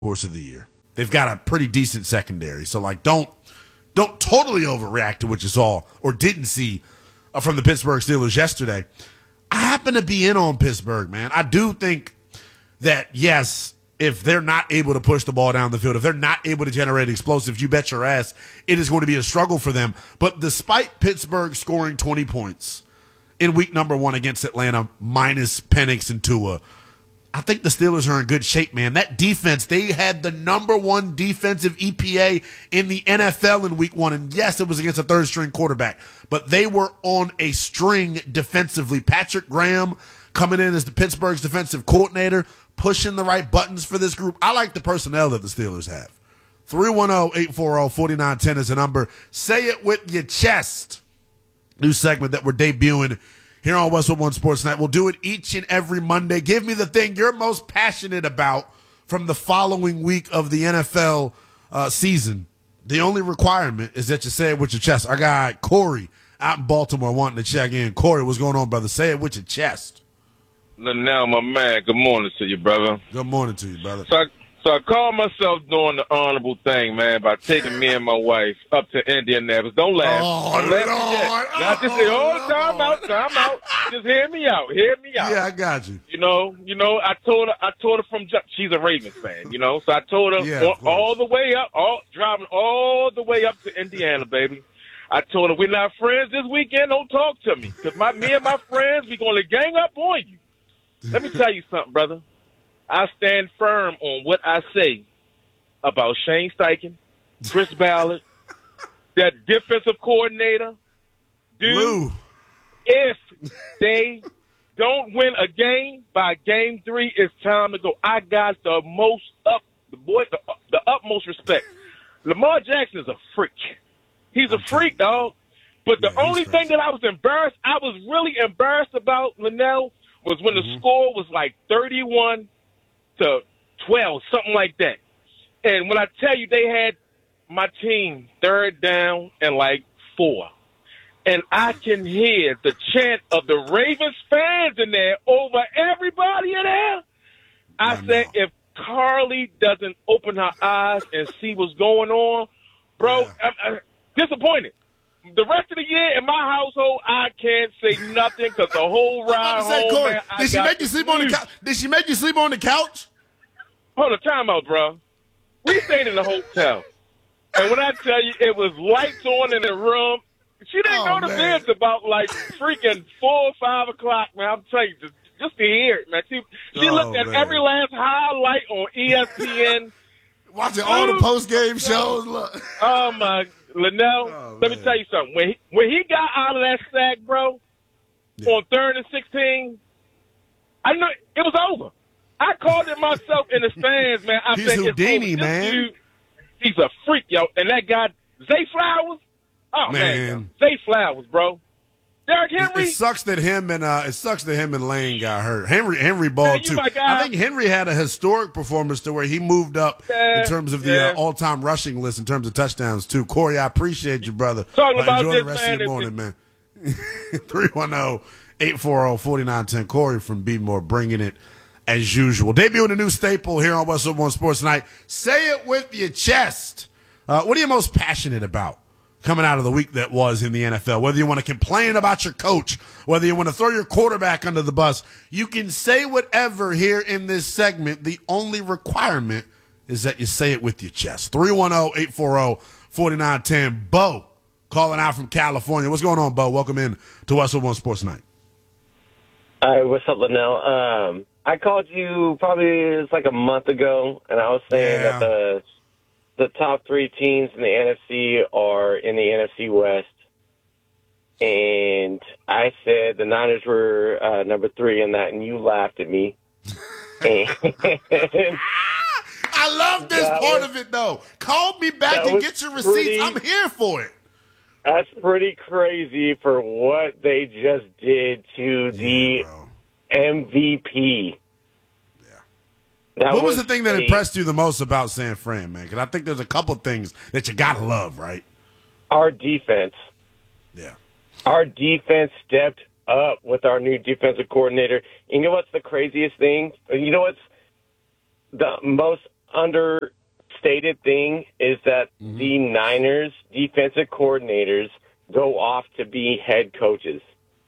course of the year. They've got a pretty decent secondary. So, like, don't totally overreact to what you saw or didn't see from the Pittsburgh Steelers yesterday. I happen to be in on Pittsburgh, man. I do think that, yes, if they're not able to push the ball down the field, if they're not able to generate explosives, you bet your ass it is going to be a struggle for them. But despite Pittsburgh scoring 20 points in week number 1 against Atlanta, minus Penix and Tua, I think the Steelers are in good shape, man. That defense, they had the number 1 defensive EPA in the NFL in week 1. And yes, it was against a third-string quarterback, but they were on a string defensively. Patrick Graham coming in as the Pittsburgh's defensive coordinator, pushing the right buttons for this group. I like the personnel that the Steelers have. 310-840-4910 is the number. Say it with your chest. New segment that we're debuting here on Westwood One Sports Night. We'll do it each and every Monday. Give me the thing you're most passionate about from the following week of the NFL season. The only requirement is that you say it with your chest. I got Corey out in Baltimore wanting to check in. Corey, what's going on, brother? Say it with your chest. Now, my man, good morning to you, brother. Good morning to you, brother. So I called myself doing the honorable thing, man, by taking me and my wife up to Indianapolis. Don't laugh. Don't laugh yet. I just say, time out. Just hear me out. Yeah, I got you. You know, I told her from she's a Ravens fan, so I told her all the way up, driving all the way up to Indiana, baby. I told her, we're not friends this weekend. Don't talk to me. Because me and my friends, we're going to gang up on you. Let me tell you something, brother. I stand firm on what I say about Shane Steichen, Chris Ballard, that defensive coordinator. Dude, Lou. If they don't win a game by game 3, it's time to go. I got the utmost respect. Lamar Jackson is a freak. He's a freak, dog. But the only thing that I was really embarrassed about, Linnell, was when the score was like 31-12, something like that. And when I tell you they had my team third down and like 4, and I can hear the chant of the Ravens fans in there over everybody in there, I said, if Carly doesn't open her eyes and see what's going on, bro, I'm disappointed. The rest of the year in my household, I can't say nothing because the whole ride home, Corey, man, did she make you sleep on the couch? Did she make you sleep on the couch? Hold on, time out, bro. We stayed in the hotel. And when I tell you it was lights on in the room, she didn't go to bed about like freaking 4 or 5 o'clock, man. I'm telling you, just to hear it, man. She looked at every last highlight on ESPN. Watching all the post-game shows. Look. Oh, my Linnell, let me tell you something. When he got out of that sack, bro, on 3rd and 16, I know it was over. I called it myself in the stands, man. I He's said, Houdini, it's over. man. Dude, he's a freak, yo. And that guy, Zay Flowers, man. Zay Flowers, bro. Derrick Henry. It sucks that him and Lane got hurt. Henry balled too. I think Henry had a historic performance to where he moved up in terms of the all-time rushing list in terms of touchdowns too. Corey, I appreciate you, brother. Talking about enjoy this, the rest man, of your morning, man. 310-840-4910. Corey from Beatmore bringing it as usual. Debuting a new staple here on Westwood One Sports Tonight. Say it with your chest. What are you most passionate about coming out of the week that was in the NFL? Whether you want to complain about your coach, whether you want to throw your quarterback under the bus, you can say whatever here in this segment. The only requirement is that you say it with your chest. 310-840-4910. Bo calling out from California. What's going on, Bo? Welcome in to Westwood One Sports Night. Hi, what's up, Linnell? I called you it's like a month ago, and I was saying that the top 3 teams in the NFC are in the NFC West. And I said the Niners were number 3 in that, and you laughed at me. I love this part of it, though. Call me back and get your receipts. I'm here for it. That's pretty crazy for what they just did to the MVP. What was the thing that impressed you the most about San Fran, man? Because I think there's a couple things that you got to love, right? Our defense. Yeah. Our defense stepped up with our new defensive coordinator. You know what's the craziest thing? You know what's the most understated thing is that the Niners defensive coordinators go off to be head coaches.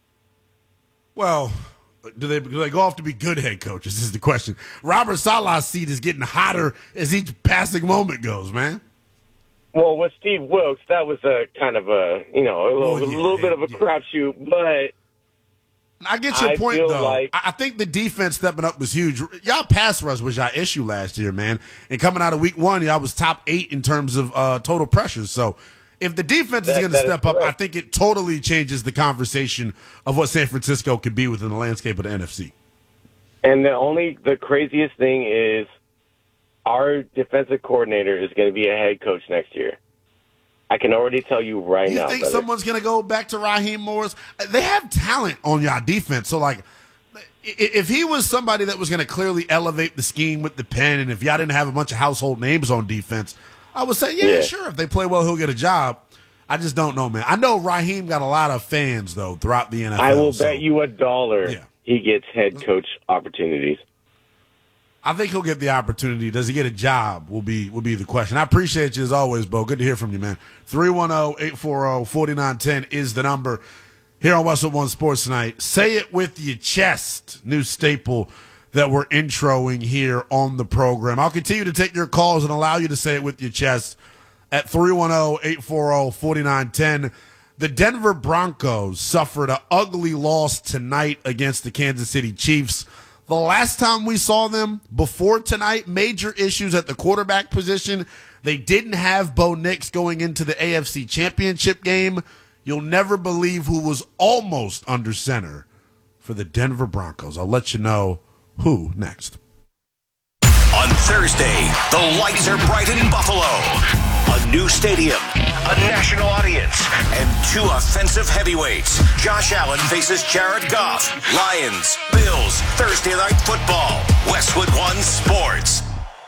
Well, do they go off to be good head coaches is the question. Robert Saleh's seat is getting hotter as each passing moment goes, man. Well, with Steve Wilkes, that was a kind of a little bit of a crapshoot, but I get your point, though. I think the defense stepping up was huge. Y'all pass rush was y'all issue last year, man. And coming out of week 1, y'all was top 8 in terms of total pressures. So if the defense is going to step up, I think it totally changes the conversation of what San Francisco could be within the landscape of the NFC. And the craziest thing is our defensive coordinator is going to be a head coach next year. I can already tell you right now. You think someone's going to go back to Raheem Morris? They have talent on y'all defense. So, like, if he was somebody that was going to clearly elevate the scheme with the pen, and if y'all didn't have a bunch of household names on defense, I would say, yeah, sure. If they play well, he'll get a job. I just don't know, man. I know Raheem got a lot of fans, though, throughout the NFL. I will bet you $1 he gets head coach opportunities. I think he'll get the opportunity. Does he get a job will be the question. I appreciate you as always, Bo. Good to hear from you, man. 310-840-4910 is the number here on Westwood One Sports Tonight. Say it with your chest, new staple that we're introing here on the program. I'll continue to take your calls and allow you to say it with your chest at 310-840-4910. The Denver Broncos suffered an ugly loss tonight against the Kansas City Chiefs. The last time we saw them before tonight, major issues at the quarterback position. They didn't have Bo Nix going into the AFC Championship game. You'll never believe who was almost under center for the Denver Broncos. I'll let you know who next. On Thursday, the lights are bright in Buffalo. A new stadium, a national audience, and 2 offensive heavyweights. Josh Allen faces Jared Goff. Lions, Bills, Thursday Night Football. Westwood One Sports.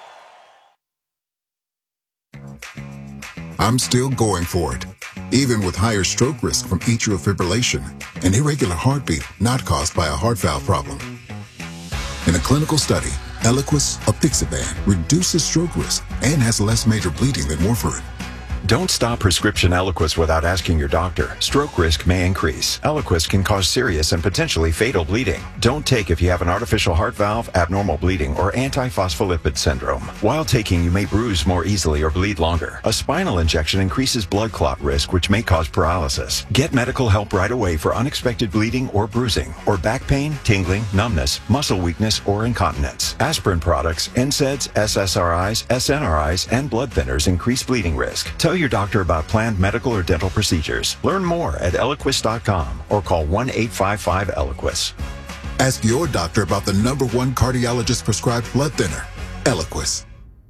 I'm still going for it, even with higher stroke risk from atrial fibrillation, an irregular heartbeat not caused by a heart valve problem. In a clinical study, Eliquis apixaban reduces stroke risk and has less major bleeding than warfarin. Don't stop prescription Eliquis without asking your doctor. Stroke risk may increase. Eliquis can cause serious and potentially fatal bleeding. Don't take if you have an artificial heart valve, abnormal bleeding, or antiphospholipid syndrome. While taking, you may bruise more easily or bleed longer. A spinal injection increases blood clot risk, which may cause paralysis. Get medical help right away for unexpected bleeding or bruising, or back pain, tingling, numbness, muscle weakness, or incontinence. Aspirin products, NSAIDs, SSRIs, SNRIs, and blood thinners increase bleeding risk. Tell your doctor about planned medical or dental procedures. Learn more at Eliquis.com or call 1-855-ELIQUIS. Ask your doctor about the #1 cardiologist prescribed blood thinner, Eliquis.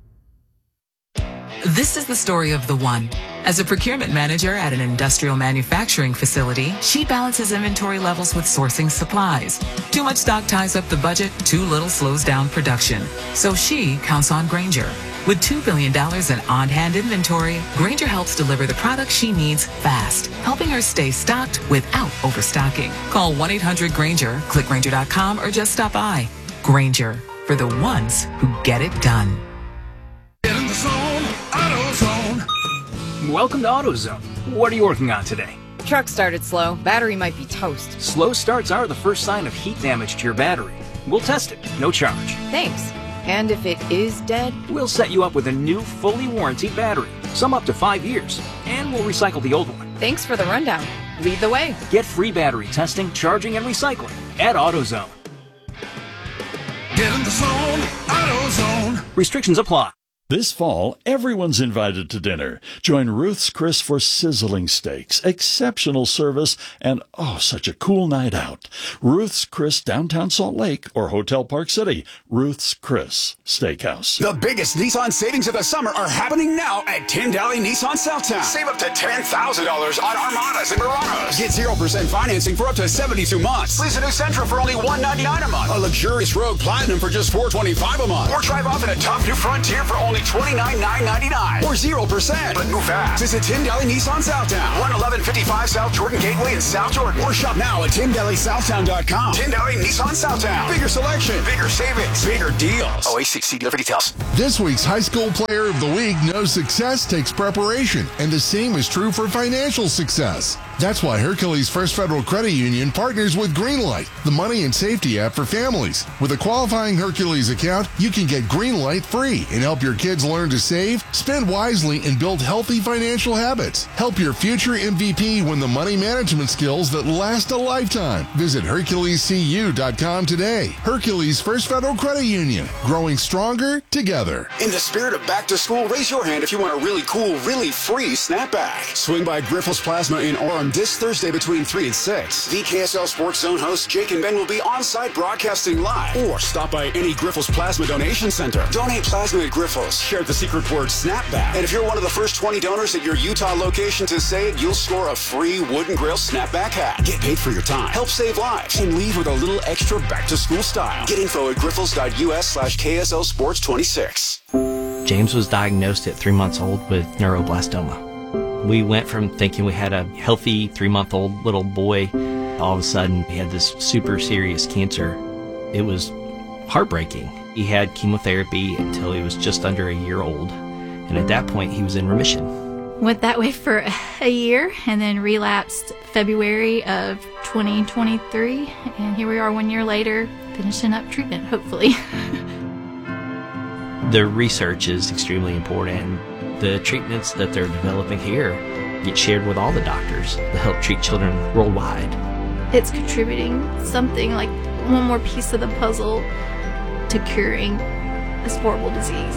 This is the story of the one. As a procurement manager at an industrial manufacturing facility, she balances inventory levels with sourcing supplies. Too much stock ties up the budget, too little slows down production. So she counts on Grainger. With $2 billion in on-hand inventory, Grainger helps deliver the products she needs fast, helping her stay stocked without overstocking. Call 1-800-GRAINGER, click Grainger.com, or just stop by. Grainger, for the ones who get it done. Get in the zone, AutoZone. Welcome to AutoZone. What are you working on today? Truck started slow. Battery might be toast. Slow starts are the first sign of heat damage to your battery. We'll test it, no charge. Thanks. And if it is dead? We'll set you up with a new, fully warranted battery, some up to 5 years, and we'll recycle the old one. Thanks for the rundown. Lead the way. Get free battery testing, charging, and recycling at AutoZone. Get in the zone, AutoZone. Restrictions apply. This fall, everyone's invited to dinner. Join Ruth's Chris for sizzling steaks, exceptional service, and such a cool night out. Ruth's Chris, downtown Salt Lake, or Hotel Park City. Ruth's Chris Steakhouse. The biggest Nissan savings of the summer are happening now at Tyndale Nissan Southtown. Save up to $10,000 on Armadas and Muranos. Get 0% financing for up to 72 months. Lease a new Sentra for only $199 a month. A luxurious Rogue Platinum for just $425 a month. Or drive off in a tough new Frontier for only only $29,999 or 0%. But move fast. Visit Tim Daly Nissan Southtown, 11155 South Jordan Gateway in South Jordan. Or shop now at TimDalySouthtown.com. Tim Daly Nissan Southtown. Bigger selection, bigger savings, bigger deals. OAC, see dealer for details. This week's High School Player of the Week knows success takes preparation, and the same is true for financial success. That's why Hercules First Federal Credit Union partners with Greenlight, the money and safety app for families. With a qualifying Hercules account, you can get Greenlight free and help your kids learn to save, spend wisely, and build healthy financial habits. Help your future MVP win the money management skills that last a lifetime. Visit HerculesCU.com today. Hercules First Federal Credit Union, growing stronger together. In the spirit of back to school, raise your hand if you want a really cool, really free snapback. Swing by Grifols Plasma in Orem this Thursday between 3 and 6. The KSL Sports Zone hosts Jake and Ben will be on-site broadcasting live. Or stop by any Grifols Plasma donation center. Donate plasma at Grifols. Share the secret word snapback. And if you're one of the first 20 donors at your Utah location to say it, you'll score a free Wooden Grill snapback hat. Get paid for your time. Help save lives. And leave with a little extra back-to-school style. Get info at grifols.us/KSL Sports 26. James was diagnosed at 3 months old with neuroblastoma. We went from thinking we had a healthy 3-month-old little boy, all of a sudden he had this super serious cancer. It was heartbreaking. He had chemotherapy until he was just under a year old, and at that point he was in remission. Went that way for a year and then relapsed February of 2023, and here we are 1 year later finishing up treatment, hopefully. The research is extremely important. The treatments that they're developing here get shared with all the doctors to help treat children worldwide. It's contributing something like one more piece of the puzzle to curing this horrible disease.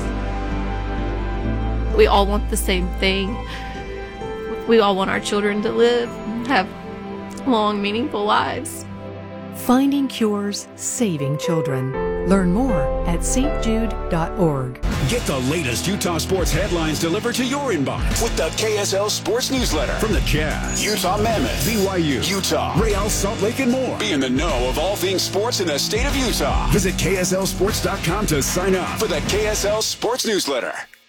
We all want the same thing. We all want our children to live, have long, meaningful lives. Finding cures, saving children. Learn more at stjude.org. Get the latest Utah sports headlines delivered to your inbox with the KSL Sports Newsletter. From the Jazz, Utah Mammoth, BYU, Utah, Real Salt Lake, and more. Be in the know of all things sports in the state of Utah. Visit KSLSports.com to sign up for the KSL Sports Newsletter.